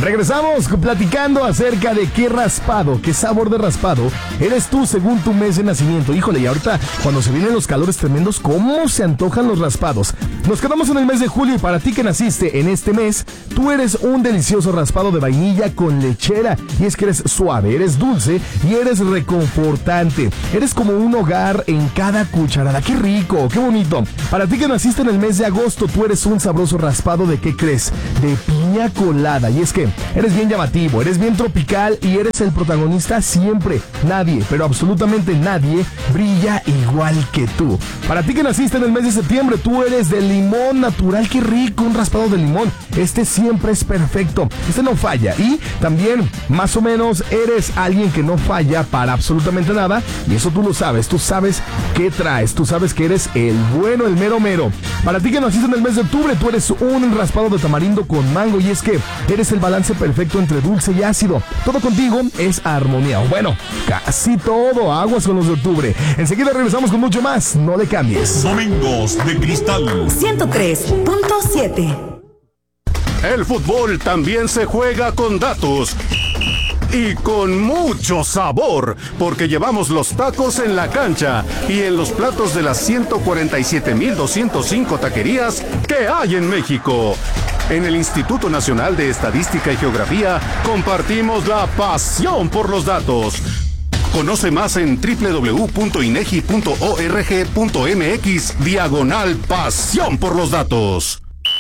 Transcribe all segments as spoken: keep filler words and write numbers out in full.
Regresamos platicando acerca de qué raspado, qué sabor de raspado eres tú según tu mes de nacimiento. Híjole, y ahorita cuando se vienen los calores tremendos, ¿cómo se antojan los raspados? Nos quedamos en el mes de julio y para ti que naciste en este mes, tú eres un delicioso raspado de vainilla con lechera. Y es que eres suave, eres dulce y eres reconfortante. Eres como un hogar en cada cucharada. ¡Qué rico! ¡Qué bonito! Para ti que naciste en el mes de agosto, tú eres un sabroso raspado de ¿qué crees? De piña colada. Y es que eres bien llamativo, eres bien tropical y eres el protagonista siempre. Nadie, pero absolutamente nadie, brilla igual que tú. Para ti que naciste en el mes de septiembre, tú eres de limón natural. ¡Qué rico! Un raspado de limón. Este siempre es perfecto. Este no falla. Y también, más o menos, eres alguien que no falla para absolutamente nada. Y eso tú lo sabes. Tú sabes qué traes. Tú sabes que eres el bueno, el mero mero. Para ti que naciste en el mes de octubre, tú eres un raspado de tamarindo con mango. Y es que eres el balance perfecto entre dulce y ácido. Todo contigo es armonía. Bueno, casi todo. Aguas con los de octubre. Enseguida regresamos con mucho más. No le cambies. Domingos de Cristal ciento tres punto siete. El fútbol también se juega con datos. Y con mucho sabor, porque llevamos los tacos en la cancha y en los platos de las ciento cuarenta y siete mil doscientos cinco taquerías que hay en México. En el Instituto Nacional de Estadística y Geografía compartimos la pasión por los datos. Conoce más en doble u doble u doble u punto inegi punto org punto mx diagonal pasión por los datos.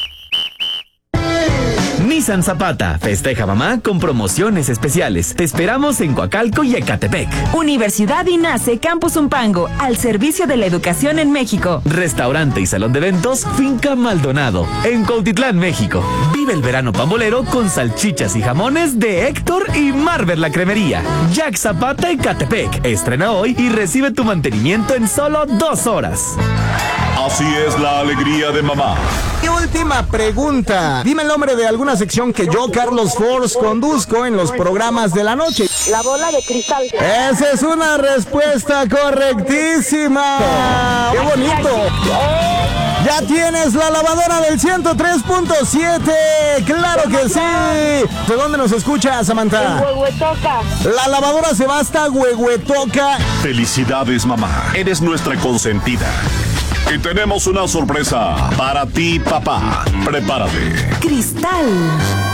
Nissan Zapata festeja mamá con promociones especiales. Te esperamos en Coacalco y Ecatepec. Universidad INACE Campus Umpango, al servicio de la educación en México. Restaurante y salón de eventos Finca Maldonado, en Cuautitlán, México. Vive el verano pambolero con salchichas y jamones de Héctor y Marver la Cremería. Jack Zapata Ecatepec. Estrena hoy y recibe tu mantenimiento en solo dos horas. Así es la alegría de mamá. Y última pregunta. Dime el nombre de alguna sección que yo, Carlos Force, conduzco en los programas de la noche. La bola de cristal. Esa es una respuesta correctísima. ¡Qué bonito! Ya tienes la lavadora del ciento tres punto siete. ¡Claro que sí! ¿De dónde nos escucha, Samantha? En Huehuetoca. La lavadora se va hasta Huehuetoca. Felicidades, mamá. Eres nuestra consentida. Y tenemos una sorpresa para ti, papá. Prepárate. Cristal